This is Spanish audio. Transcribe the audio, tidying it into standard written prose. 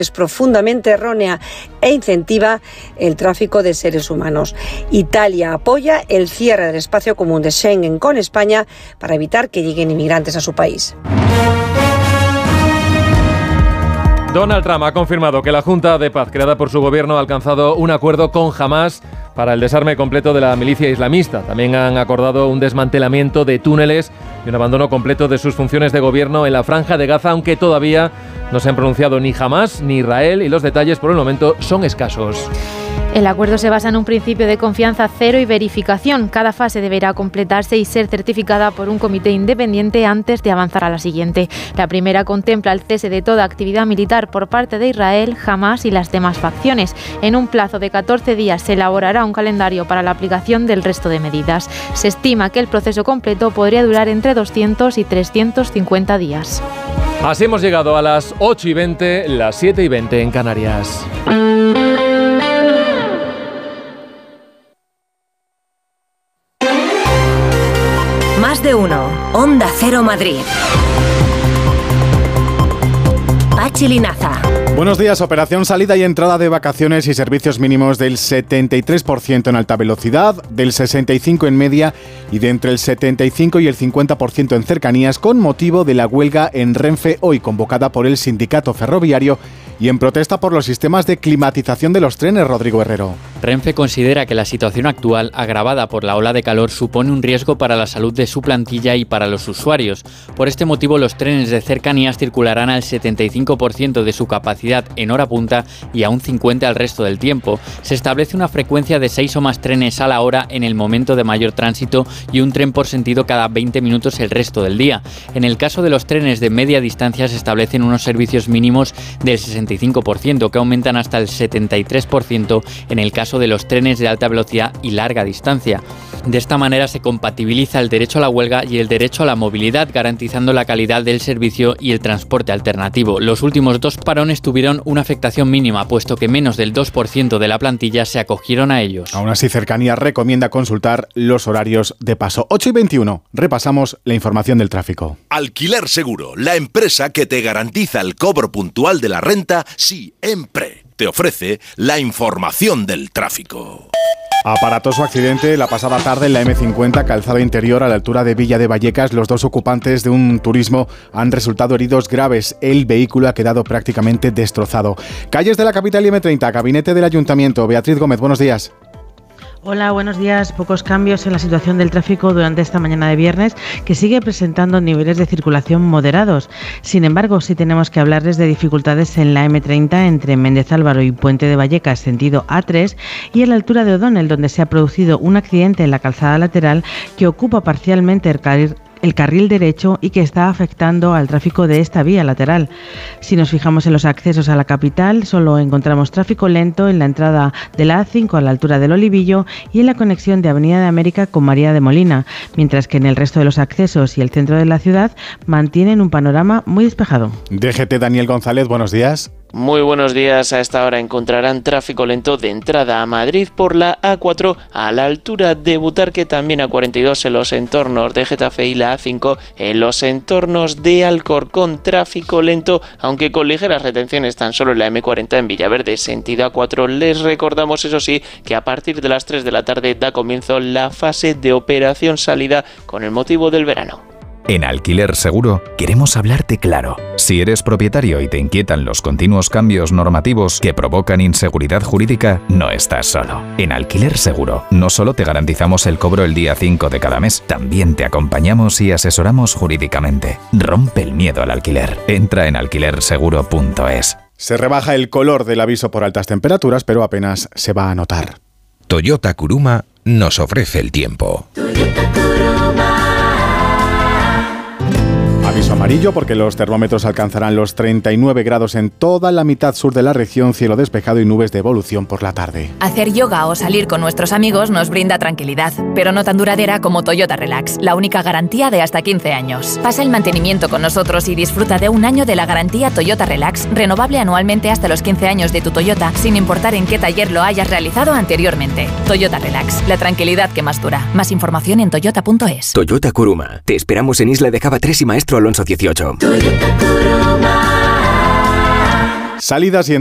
es profundamente errónea e incentiva el tráfico de seres humanos. Italia apoya el cierre del espacio común de Schengen con España para evitar que lleguen inmigrantes a su país. Donald Trump ha confirmado que la Junta de Paz creada por su gobierno ha alcanzado un acuerdo con Hamás para el desarme completo de la milicia islamista. También han acordado un desmantelamiento de túneles y un abandono completo de sus funciones de gobierno en la Franja de Gaza, aunque todavía no se han pronunciado ni Hamás ni Israel y los detalles por el momento son escasos. El acuerdo se basa en un principio de confianza cero y verificación. Cada fase deberá completarse y ser certificada por un comité independiente antes de avanzar a la siguiente. La primera contempla el cese de toda actividad militar por parte de Israel, Hamás y las demás facciones. En un plazo de 14 días se elaborará un calendario para la aplicación del resto de medidas. Se estima que el proceso completo podría durar entre 200 y 350 días. Así hemos llegado a las 8:20, las 7:20 en Canarias. Más de uno. Onda Cero Madrid. Pachi Linaza. Buenos días. Operación salida y entrada de vacaciones y servicios mínimos del 73% en alta velocidad, del 65% en media y de entre el 75% y el 50% en cercanías, con motivo de la huelga en Renfe hoy convocada por el sindicato ferroviario y en protesta por los sistemas de climatización de los trenes. Rodrigo Herrero. Renfe considera que la situación actual, agravada por la ola de calor, supone un riesgo para la salud de su plantilla y para los usuarios. Por este motivo, los trenes de cercanías circularán al 75% de su capacidad en hora punta y a un 50% al resto del tiempo. Se establece una frecuencia de 6 o más trenes a la hora en el momento de mayor tránsito y un tren por sentido cada 20 minutos el resto del día. En el caso de los trenes de media distancia se establecen unos servicios mínimos del 65%, que aumentan hasta el 73% en el caso de los trenes de alta velocidad y larga distancia. De esta manera se compatibiliza el derecho a la huelga y el derecho a la movilidad, garantizando la calidad del servicio y el transporte alternativo. Los últimos dos parones tuvieron una afectación mínima, puesto que menos del 2% de la plantilla se acogieron a ellos. Aún así, Cercanías recomienda consultar los horarios de paso. 8:21. Repasamos la información del tráfico. Alquiler Seguro, la empresa que te garantiza el cobro puntual de la renta siempre. Te ofrece la información del tráfico. Aparatoso accidente la pasada tarde en la M50, calzada interior a la altura de Villa de Vallecas. Los dos ocupantes de un turismo han resultado heridos graves. El vehículo ha quedado prácticamente destrozado. Calles de la capital y M30, gabinete del Ayuntamiento. Beatriz Gómez, buenos días. Hola, buenos días. Pocos cambios en la situación del tráfico durante esta mañana de viernes, que sigue presentando niveles de circulación moderados. Sin embargo, sí tenemos que hablarles de dificultades en la M30 entre Méndez Álvaro y Puente de Vallecas, sentido A3, y a la altura de O'Donnell, donde se ha producido un accidente en la calzada lateral que ocupa parcialmente el carril derecho y que está afectando al tráfico de esta vía lateral. Si nos fijamos en los accesos a la capital, solo encontramos tráfico lento en la entrada de la A5 a la altura del Olivillo y en la conexión de Avenida de América con María de Molina, mientras que en el resto de los accesos y el centro de la ciudad mantienen un panorama muy despejado. DGT Daniel González, buenos días. Muy buenos días. A esta hora encontrarán tráfico lento de entrada a Madrid por la A4 a la altura de Butarque, también A42 en los entornos de Getafe y la A5 en los entornos de Alcorcón. Tráfico lento, aunque con ligeras retenciones tan solo en la M40 en Villaverde, sentido A4. Les recordamos, eso sí, que a partir de las 3 de la tarde da comienzo la fase de operación salida con el motivo del verano. En Alquiler Seguro queremos hablarte claro. Si eres propietario y te inquietan los continuos cambios normativos que provocan inseguridad jurídica, no estás solo. En Alquiler Seguro no solo te garantizamos el cobro el día 5 de cada mes, también te acompañamos y asesoramos jurídicamente. Rompe el miedo al alquiler. Entra en alquilerseguro.es. Se rebaja el color del aviso por altas temperaturas, pero apenas se va a notar. Toyota Kuruma nos ofrece el tiempo. Aviso amarillo porque los termómetros alcanzarán los 39 grados en toda la mitad sur de la región, cielo despejado y nubes de evolución por la tarde. Hacer yoga o salir con nuestros amigos nos brinda tranquilidad, pero no tan duradera como Toyota Relax, la única garantía de hasta 15 años. Pasa el mantenimiento con nosotros y disfruta de un año de la garantía Toyota Relax, renovable anualmente hasta los 15 años de tu Toyota, sin importar en qué taller lo hayas realizado anteriormente. Toyota Relax, la tranquilidad que más dura. Más información en toyota.es. Toyota Kuruma. Te esperamos en Isla de Java 3 y Maestro Alonso 18. Salidas y